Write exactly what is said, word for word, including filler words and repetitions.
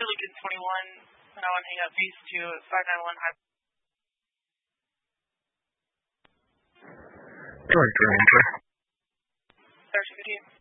Lincoln twenty-one, now on hang up base to five nine one high. Director Ranger. Sergeant fifteen.